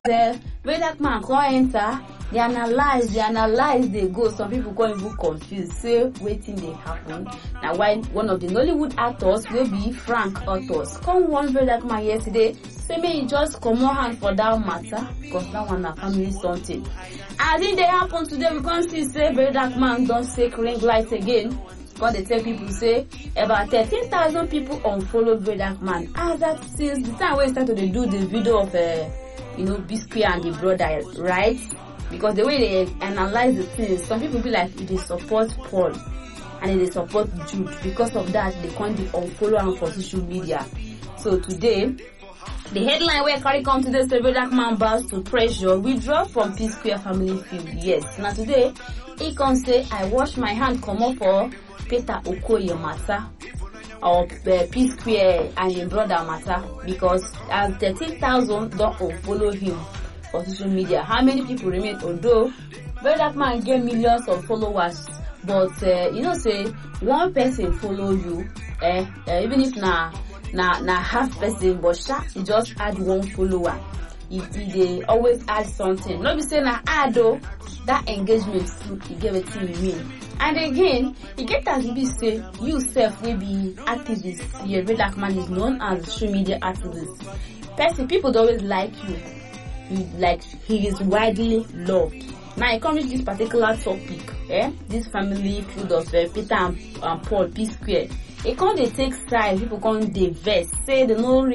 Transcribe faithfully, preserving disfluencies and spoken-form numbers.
the way that man come enter, they analyze, they analyze, they go. Some people come even confused, say waiting they happen. Now why one of the Nollywood actors will be Frank Autos come one very that man yesterday, say me just come on hand for that matter, because that one a family something. As if they happen today, we can't see say very that man don't say ring light again. Because they tell people say about thirteen thousand people unfollowed Vedak Man. As that since the time we started to do the video of uh, you know P-Square and the brother, right? Because the way they analyze the things, some people be like they support Paul and they support Jude. Because of that, they can't unfollow him for social media. So today, the headline where carry come today say Vedak Man bows to pressure, withdraw from P-Square family feud. Yes, now today he can say I wash my hand come up for Peter Okoye matter or uh, P-Square and your brother matter, because as thirteen thousand don't follow him for social media. How many people remain? Although Vedak Man get millions of followers, but uh, you know say one person follow you, eh, uh, even if na na na half person, but sha, he just add one follower. He, he they always add something. Not be saying na add though, that engagement he give it to me. And again, you get as be say you self will be activist. Your Vedak Man is known as social media activist. Person, people don't always like you. you. Like he is widely loved. Now I come with this particular topic, eh? This family feud of uh, Peter and, and Paul P-Square. It can't they take side. People can't they vex. Say they no